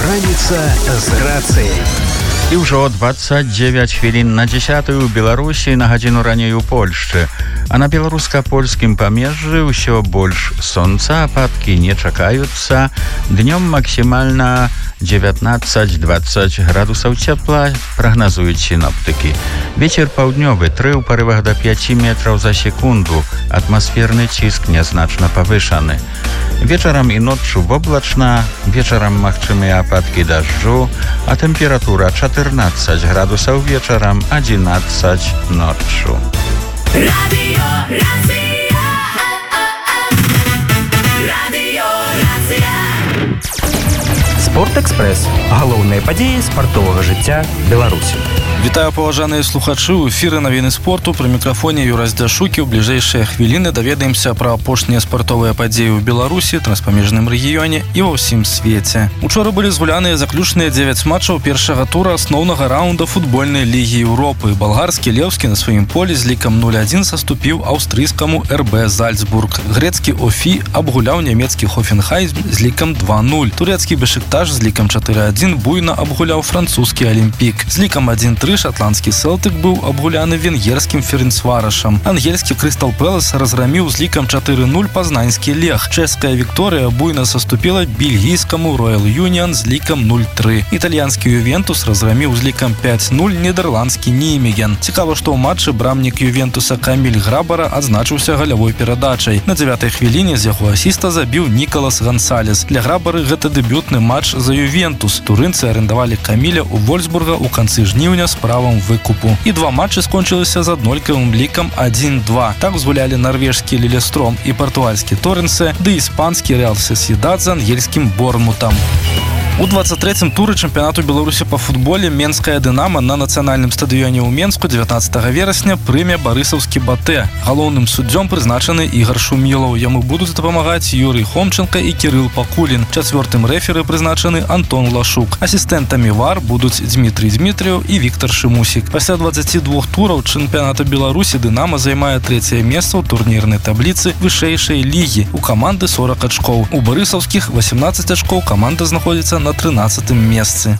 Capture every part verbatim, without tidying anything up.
Раніца з рацыяй. І ўжо двадцать девять хвілін на дзесятую ў Беларусі, на гадзіну раней у Польшчы. А на беларуска-польскім памежжы ўсё больш сонца, ападкі не чакаюцца. Днём максімальна девятнадцать двадцать градусаў цепла, прагназуюць сіноптыкі. Вецер паўднёвы тры ў парывах да пяти метраў за секунду. Атмасферны ціск нязначна павышаны. Вечарам і ноччу воблачна, вечарам магчымыя ападкі дажджу, а тэмпература чатырнаццаць градусаў вечарам, адзінаццаць ноччу. Радыё Расія. Радыё Расія. Спортэкспрэс. Галоўныя падзеі спартовага жыцця Беларусі. Вітаю, паважаныя слухачы, у эфіры навіны спорту, пры мікрафоне Юрась Дзяшукі. У бліжэйшыя хвіліны даведаемся пра апошнія спартовыя падзеі ў Беларусі, транспамежным рэгіёне і ва ўсім свеце. Учора былі згуляныя заключныя дзевяць матчаў першага тура асноўнага раунда футбольнай лігі Еўропы. Балгарскі Леўскі на сваім полі з лікам нуль адзін саступіў аўстрыйскаму эр бэ Зальцбург. Грэцкі Офі абгуляў нямецкі Хофенхайм з лікам два нуль. Турэцкі Бешикташ з лікам чатыры адзін буйна абгуляў французскі Алімпік. З лікам адзін тры шатландскі Селтык быў абгуляны венгерскім Ференцварашам. Ангельскі Крыстал Пэлас разграміў з лікам чатыры нуль пазнаньскі Лех. Чэшская Вікторыя буйна саступіла бельгійскаму Роял Юніан з лікам нуль тры. Італьянскі Ювентус разграміў з лікам пяць нуль нідерландскі Ніймеген. Цікава, што ў матчы брамнік Ювентуса Каміль Грабара адзначыўся галявой перадачай. На дзявятай хвіліне з яго асіста забіў Нікалас Гансалес. Для Грабары гэта дэбютны матч за Ювентус. Турынцы арендавалі Каміля ў Вольсбурга ў канцы жніўня з правам выкупу. І два матчы скончыліся з аднолькавым лікам адзін два. Так згулялі нарвежскі Лілестром і партугальскі Торренсе, ды іспанскі Реал Сосьедад з ангельскім Борнмутам. У двадцать трэцім туры чэмпіянату Беларусі па футболе Менская Дынамо на нацыянальным стадыёне ў Менску дзевятнаццатага верасня прыме барысаўскі Батэ. Галоўным суддзём прызначаны Ігар Шумілаў. Яму будуць дапамагаць Юрый Хомченко і Кірыл Пакулін. Чацвёртым рэферы прызначаны Антон Лашук. Асістэнтамі вар будуць Дмітрий Дмітрыеў і Віктор Шымусік. Пасля двадцаці двух тураў чэмпіяната Беларусі Дынамо займае трэцяе месца ў турнірнай табліцы вышэйшай лігі. У каманды сорок ачкоў. У барысаўскіх восемнадцать ачкоў, каманда знаходзіцца на на трынаццатым месцы.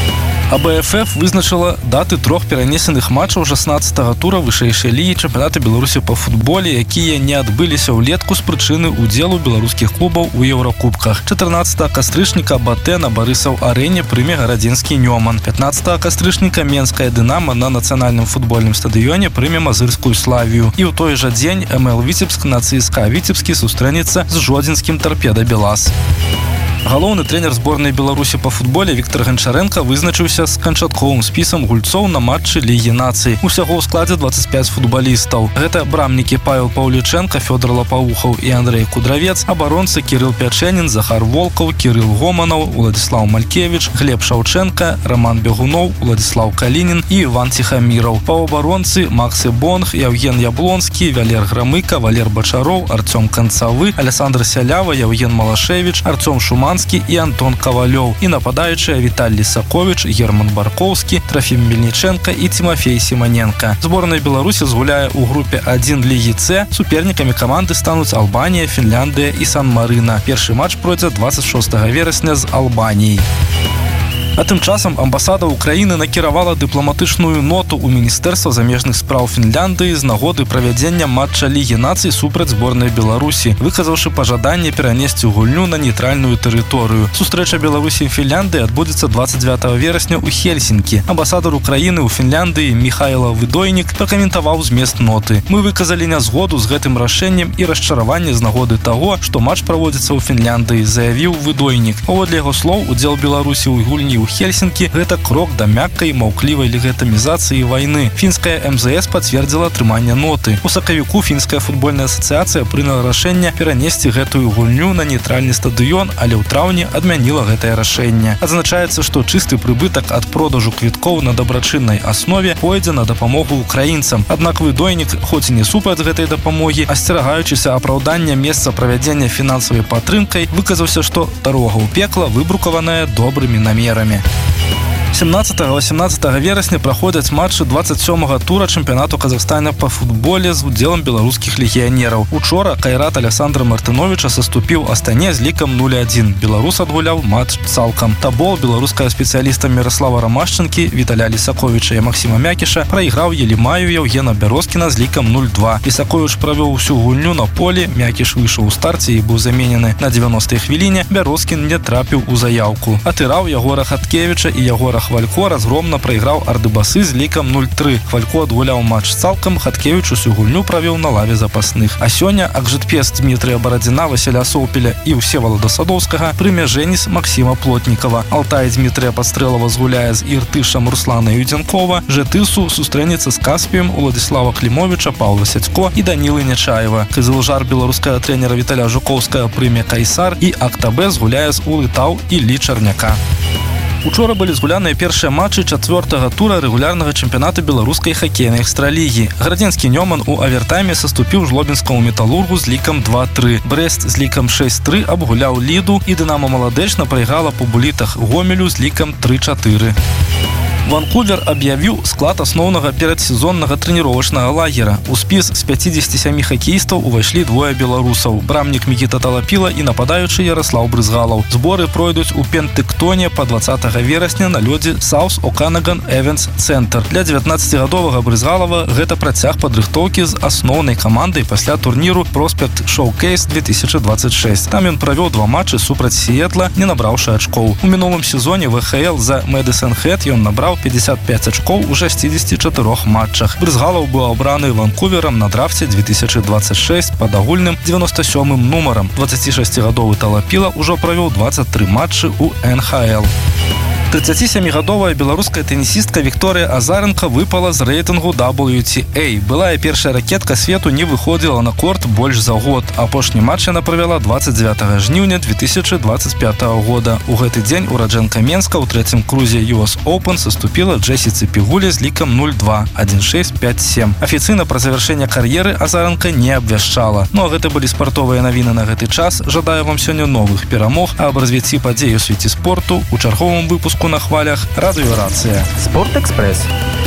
а бэ эф эф вызначыла даты трох перанесеных матчаў шаснаццатага тура вышэйшай лігі чэмпіяната Беларусі па футболе, якія не адбыліся ўлетку з прычыны ўдзелу беларускіх клубаў у еўракубках. чатырнаццатага кастрычніка Батэ на Барысаў-арэне прыме гарадзінскі Нёман. пятнаццатага кастрычніка Менская Дынамо на нацыянальным футбольным стадыёне прыме мазырскую Славію. І ў той жа дзень эм эл Віцебск на цэ эс ка Віцебскі сустрэнецца з жодзінскім Торпеда Белас. Галоўны трэнер зборнай Беларусі па футболе Віктор Ганчаренко вызначыўся з канчатковым спісам гульцоў на матчы Лігі нацый. Усяго ў складзе двадцать пять футбалістаў. Гэта брамнікі Павел Паўліченко, Фёдор Лапаухаў і Андрей Кудравец, абаронцы Кірыл Пячэнін, Захар Волкаў, Кірыл Гоманаў, Уладзіслаў Малькевіч, Глеб Шаўченко, Роман Бегунов, Уладзіслаў Калінін і Іван Ціхаміраў. Паўабаронцы Максы Бонг, Яўген Яблонскі, Валер Грамыка, Валер Бачароў, Арцём Канцавы, Александр Сялява, Яўген Малашевич, Арцём Шуманскі і Антон Кавалёў. І нападаючыя Віталій Саковіч, Герман Баркоўскі, Трофім Мельніченко і Тимофей Сіманенко. Зборная Беларусі згуляе ў групе адзін Лігі С. Супернікамі каманды стануць Албанія, Фінляндыя і Сан-Марына. Першы матч пройдзе двадцать шостага верасня з Албаніяй. А тым часам амбасада Украіны накіравала дыпламатычную ноту ў Міністэрства замежных спраў Фінляндыі з нагоды правядзення матча Лігі нацый супраць зборнай Беларусі, выказаўшы пажаданне перанесці гульню на нейтральную тэрыторыю. Сустрэча Беларусі і Фінляндыі адбудзецца двадцать девятага верасня ў Хельсінкі. Амбасадар Украіны ў Фінляндыі Михайло Выдойнік пракаментаваў змест ноты. Мы выказалі нязгоду з гэтым рашэннем і расчараванне з нагоды таго, што матч праводзіцца ў Фінляндыі, заявіў Выдойнік. Паводле яго слоў, удзел Беларусі ў гульні ў Хельсінкі – гэта крок да мяккай маўклівай легітымізацыі вайны. Фінская эм зэ эс пацвердзіла атрыманне ноты. У сакавіку фінская футбольная асацыяцыя прыняла рашэнне перанесці гэтую гульню на нейтральны стадыён, але ў траўні адмяніла гэтае рашэнне. Адзначаецца, што чысты прыбытак ад продажу квіткоў на дабрачыннай аснове пойдзе на дапамогу украінцам. Аднак Выдойнік, хоць і не супраць гэтай дапамогі, асцерагаючыся апраўдання месца правядзення фінансавай падтрымкай, выказаўся, што дарога ў пекла выбрукаваная добрымі намерамі. семнадцатага-восемнадцатага верасня праходзяць матчы двадцать сёмага тура чэмпіянату Казахстана па футболе з удзелам беларускіх легіянераў. Учора Кайрат Александра Мартыновича саступіў Астане з лікам нуль адзін. Беларус адгуляў матч цалкам. Табол беларускага спецыяліста Міраслава Рамашчынкі, Віталя Лісаковіча і Максіма Мякіша прайграў Елімаю Яўгена Бярозкіна з лікам нуль два. Лісаковіч правёў усю гульню на полі, Мякіш выйшаў у старце і быў заменены на дзевяностай хвіліне. Бярозкін не трапіў у заяўку. Атыраў Ягора Хаткевіча і Ягора Хвалько разгромна прайграў Ардыбасы з лікам нуль тры. Хвалько адгуляў матч цалкам, Хаткевіч усю гульню правёў на лаве запасных. А сёння Акжытпес Дмітрыя Барадзіна, Васіля Соўпеля і Всевалада Садоўскага прыме Жэніс Максіма Плотнікава. Алтай Дмітрыя Падстрэлава згуляе з Іртышам Руслана Юдзянкова. Жэтысу сустрэнецца з Каспіем Уладзіслава Клімовіча, Паўла Сядзько і Данілы Нячаева. Кызылжар беларускага трэнера Віталя Жукоўскага прыме Кайсар і Актабе згуляе з Улытаў і Лі Чарняка. Учора былі згуляныя першыя матчы чацвёртага тура рэгулярнага чэмпіянату беларускай хакейнай экстралігі. Градзенскі Нёман у авертайме саступіў жлобінскаму Металургу з лікам два тры. Брэст з лікам шэсць тры абгуляў Ліду і Дынамо Маладэчна прайграла па булітах Гомелю з лікам тры чатыры. Ванкувер аб'явіў склад асноўнага перадсезоннага трэніровачнага лагера. У спіс з пяцідзесяці сямі хакеістаў увайшлі двое беларусаў. Брамнік Мікіта Талапіла і нападаючы Яраслаў Брызгалаў. Зборы пройдуць у Пентыктоне па двадцатага верасня на лёдзе South Okanagan Events Center. Для дзевятнаццацігадовага Брызгалава гэта працяг падрыхтоўкі з асноўнай камандай пасля турніру Prospect Showcase две тысячи двадцать шесть. Там ён правёў два матчы супраць Сіэтла, не набраўшы ачкоў. У мінулым сезоне в ха эл за Мэдысон Хэд ён набраў пятьдесят пять ачкоў у шасцідзесяці чатырох матчах. Брызгалаў быў абраны Ванкуверам на драфце две тысячи двадцать шесть пад агульным девяносто сёмым нумарам. дваццацішасцігадовы Талапіла ўжо правёў двадцать тры матчы у эн ха эл. тридцатисемігадовая беларуская тенісістка Вікторыя Азаренка выпала з рэйтынгу дабл ю ти эй. Былая першая ракетка свету не выходзіла на корт больш за год. Апошні матч яна правяла двадцать девятого жніўня две тысячи двадцать пятого года. У гэты дзень ураджэнка Менска ў трэцім крузе ю эс Open саступіла Джесіцы Пігулі з лікам нуль два адзін шэсць пяць сем. Афіцыйна пра завяршэнне кар'еры Азаренка не абвяшчала. Ну а гэта былі спартовыя навіны на гэты час. Жадаю вам сёння новых перамог, а аб развіцці падзей у свеце спорту у чарговым выпуску на хвалях Радыё Рацыя. Спорт-экспресс.